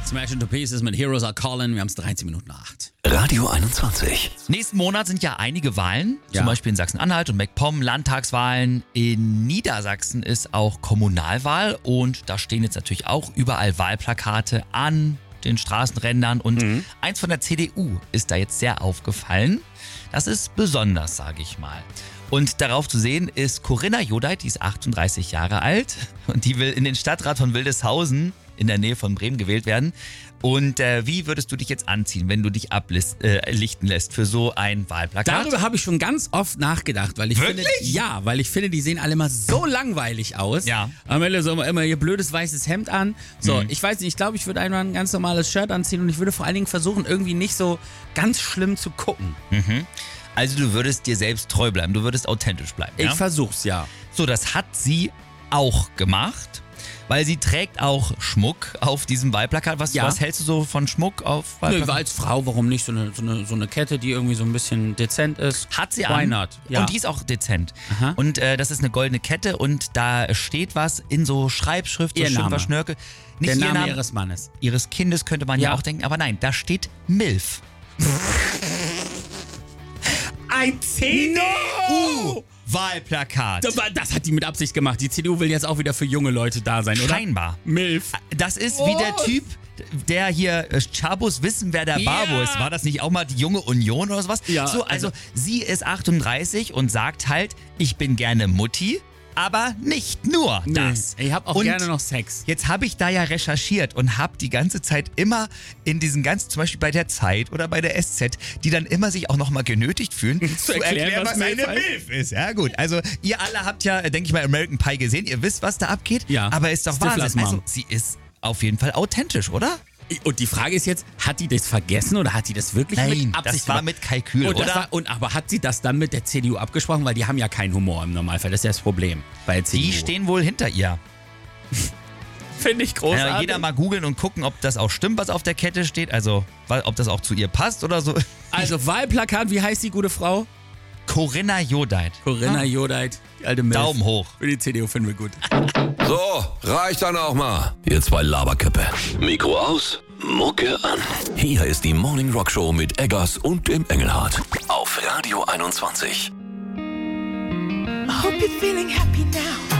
Smash into Pieces mit Heroes Are Calling. Wir haben es 13 Minuten nach 8. Radio 21. Nächsten Monat sind ja einige Wahlen, Ja. zum Beispiel in Sachsen-Anhalt und MacPom, Landtagswahlen. In Niedersachsen ist auch Kommunalwahl und da stehen jetzt natürlich auch überall Wahlplakate an den Straßenrändern und eins von der CDU ist da jetzt sehr aufgefallen. Das ist besonders, sage ich mal. Und darauf zu sehen ist Corinna Jodeit, die ist 38 Jahre alt und die will in den Stadtrat von Wildeshausen in der Nähe von Bremen gewählt werden. Und wie würdest du dich jetzt anziehen, wenn du dich ablichten lässt für so ein Wahlplakat? Darüber habe ich schon ganz oft nachgedacht, weil ich Wirklich? weil ich finde, die sehen alle immer so langweilig aus. Ja. Am Ende so immer ihr blödes weißes Hemd an. So, ich weiß nicht, ich glaube, ich würde einmal ein ganz normales Shirt anziehen und ich würde vor allen Dingen versuchen, irgendwie nicht so ganz schlimm zu gucken. Also du würdest dir selbst treu bleiben, du würdest authentisch bleiben. Ich Ja? versuch's, ja. So, das hat sie auch gemacht, weil sie trägt auch Schmuck auf diesem Wahlplakat. Was hältst du so von Schmuck auf Nö, Wahlplakat? als Frau, warum nicht so eine Kette, die irgendwie so ein bisschen dezent ist? Hat sie Why an. not? Ja. Und die ist auch dezent. Aha. Und das ist eine goldene Kette und da steht was in so Schreibschrift, so Ihr schön Name. verschnörkel. Nicht Der ihr Name Name ihres Mannes. ihres Kindes könnte man ja Ja. auch denken, aber nein, da steht MILF. Ein Wahlplakat. Das hat die mit Absicht gemacht. Die CDU will jetzt auch wieder für junge Leute da sein, oder? Scheinbar. Milf. Das ist wie der Typ, der hier Chabos wissen, wer der Ja. Babo ist. War das nicht auch mal die junge Union oder sowas? Ja, So, also sie ist 38 und sagt halt, ich bin gerne Mutti, aber nicht nur das. Ich hab auch Und gerne noch Sex. Jetzt habe ich da ja recherchiert und habe die ganze Zeit immer in diesen ganzen, zum Beispiel bei der Zeit oder bei der SZ, die dann immer sich auch nochmal genötigt fühlen, zu erklären, was eine MILF ist. Ja gut, also ihr alle habt ja, denke ich mal, American Pie gesehen, ihr wisst, was da abgeht, Ja. aber ist doch Stiflers Wahnsinn. Also Mom. sie ist auf jeden Fall authentisch, oder? Und die Frage ist jetzt, hat die das vergessen oder hat die das wirklich mit Absicht das war gemacht? mit Kalkül, Und oder? aber hat sie das dann mit der CDU abgesprochen? Weil die haben ja keinen Humor im Normalfall. Das ist ja das Problem bei der CDU. Die stehen wohl hinter ihr. Finde ich großartig. Jeder mal googeln und gucken, ob das auch stimmt, was auf der Kette steht, also ob das auch zu ihr passt oder so. Also Wahlplakat, wie heißt die gute Frau? Corinna Jodeit. Corinna Jodeit, die alte Milf. Daumen hoch. Für die CDU finden wir gut. So, reicht dann auch mal. Ihr zwei Laberköppe. Mikro aus, Mucke an. Hier ist die Morning Rock Show mit Eggers und dem Engelhardt. Auf Radio 21. I hope you're feeling happy now.